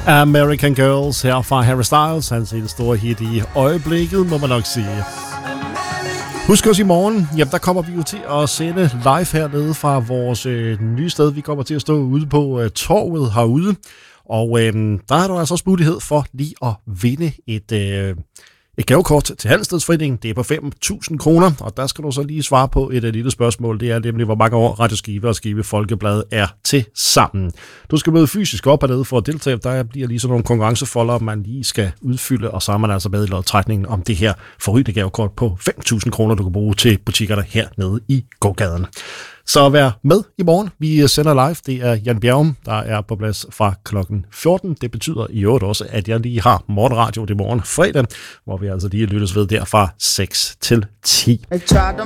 American Girls her fra Harry Styles. Hans helt store hit i øjeblikket, må man nok sige. Husk os i morgen, jamen der kommer vi jo til at sende live hernede fra vores nye sted. Vi kommer til at stå ude på torvet herude, og der er der altså også mulighed for lige at vinde et gavekort til Handelsstedsforeningen. Det er på 5.000 kroner, og der skal du så lige svare på et lille spørgsmål. Det er nemlig, hvor mange år Radio Skive og Skive Folkeblad er til sammen. Du skal møde fysisk op hernede for at deltage. Der bliver lige sådan nogle konkurrencefolder, man lige skal udfylde, og så er man altså med i lodtrækningen om det her forrygende gavekort på 5.000 kroner, du kan bruge til butikkerne hernede i gågaden. Så vær med i morgen. Vi sender live. Det er Jan Bjergum, der er på plads fra klokken 14. Det betyder i øvrigt også, at jeg lige har morgenradio i morgen fredag, hvor vi altså lige lyttes ved der fra 6 til 10.